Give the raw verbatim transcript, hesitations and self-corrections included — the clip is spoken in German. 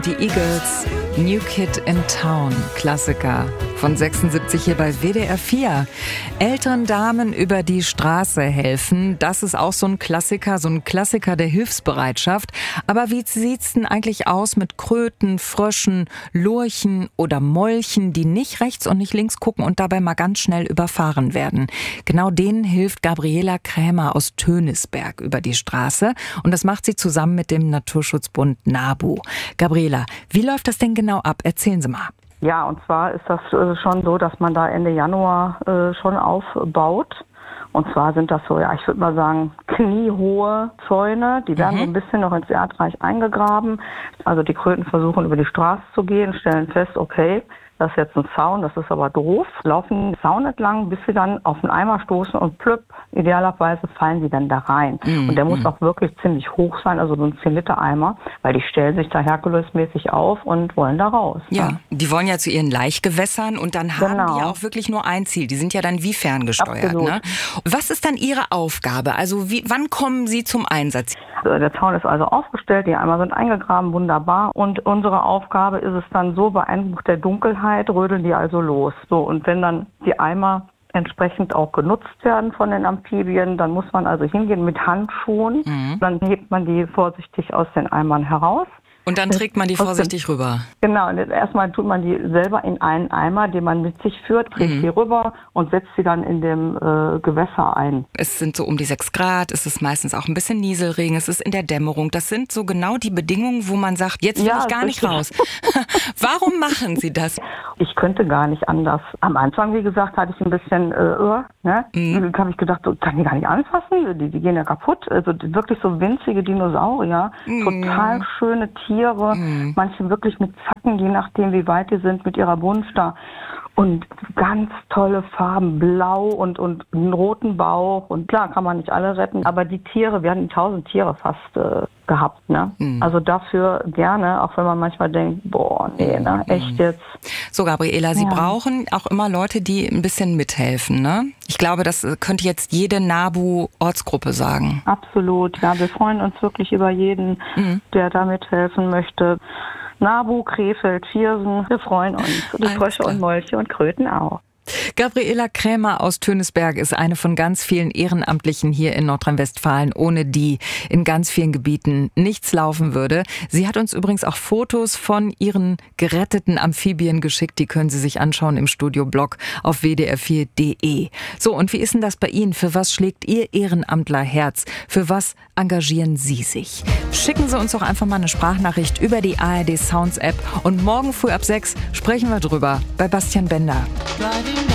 Die Eagles, New Kid in Town, Klassiker von sechsundsiebzig hier bei W D R vier. Älteren Damen über die Straße helfen, das ist auch so ein Klassiker, so ein Klassiker der Hilfsbereitschaft. Aber wie sieht's denn eigentlich aus mit Kröten, Fröschen, Lurchen oder Molchen, die nicht rechts und nicht links gucken und dabei mal ganz schnell überfahren werden? Genau denen hilft Gabriela Krämer aus Tönisberg über die Straße und das macht sie zusammen mit dem Naturschutzbund NABU. Gabriela, wie läuft das denn genau ab? Erzählen Sie mal. Ja, und zwar ist das äh, schon so, dass man da Ende Januar äh, schon aufbaut. Und zwar sind das so, ja, ich würde mal sagen, kniehohe Zäune. Die werden mhm. so ein bisschen noch ins Erdreich eingegraben. Also die Kröten versuchen über die Straße zu gehen, stellen fest, okay, das ist jetzt ein Zaun, das ist aber doof. Laufen den Zaun entlang, bis sie dann auf den Eimer stoßen und plöpp, idealerweise fallen sie dann da rein. Mm, und der mm. muss auch wirklich ziemlich hoch sein, also so ein zehn Liter Eimer, weil die stellen sich da Herkulesmäßig auf und wollen da raus. Ja, ja. Die wollen ja zu ihren Laichgewässern und dann haben genau. die ja auch wirklich nur ein Ziel. Die sind ja dann wie ferngesteuert. Ne? Was ist dann Ihre Aufgabe? Also wie, wann kommen Sie zum Einsatz? Der Zaun ist also aufgestellt, die Eimer sind eingegraben, wunderbar. Und unsere Aufgabe ist es dann so, bei Einbruch der Dunkelheit rödeln die also los. So, und wenn dann die Eimer entsprechend auch genutzt werden von den Amphibien, dann muss man also hingehen mit Handschuhen. Mhm. Dann hebt man die vorsichtig aus den Eimern heraus. Und dann trägt man die vorsichtig rüber. Genau, und erstmal tut man die selber in einen Eimer, den man mit sich führt, trägt mhm. die rüber und setzt sie dann in dem äh, Gewässer ein. Es sind so um die sechs Grad, es ist meistens auch ein bisschen Nieselregen, es ist in der Dämmerung. Das sind so genau die Bedingungen, wo man sagt, jetzt will ja, ich gar nicht raus. Warum machen Sie das? Ich könnte gar nicht anders. Am Anfang, wie gesagt, hatte ich ein bisschen äh, ne? Mhm. Da habe ich gedacht, so, kann ich gar nicht anfassen, die, die gehen ja kaputt. Also wirklich so winzige Dinosaurier, mhm. total schöne Tiere. Tiere, mhm. manche wirklich mit Zacken, je nachdem wie weit die sind, mit ihrer Wunsch da. Und ganz tolle Farben, blau und, und einen roten Bauch. Und klar, kann man nicht alle retten, aber die Tiere, wir hatten tausend Tiere fast äh, gehabt. Ne? Mhm. Also dafür gerne, auch wenn man manchmal denkt, boah, nee, ne, echt jetzt. So, Gabriela, Sie ja. brauchen auch immer Leute, die ein bisschen mithelfen, ne? Ich glaube, das könnte jetzt jede NABU-Ortsgruppe sagen. Absolut, ja. Wir freuen uns wirklich über jeden, mhm. der da mithelfen möchte. NABU, Krefeld, Viersen, wir freuen uns. Die Frösche und Molche und Kröten auch. Gabriela Krämer aus Tönisberg ist eine von ganz vielen Ehrenamtlichen hier in Nordrhein-Westfalen, ohne die in ganz vielen Gebieten nichts laufen würde. Sie hat uns übrigens auch Fotos von ihren geretteten Amphibien geschickt. Die können Sie sich anschauen im Studioblog auf w d r vier punkt d e. So, und wie ist denn das bei Ihnen? Für was schlägt Ihr Ehrenamtlerherz? Für was engagieren Sie sich? Schicken Sie uns doch einfach mal eine Sprachnachricht über die A R D Sounds App und morgen früh ab sechs sprechen wir drüber bei Bastian Bender.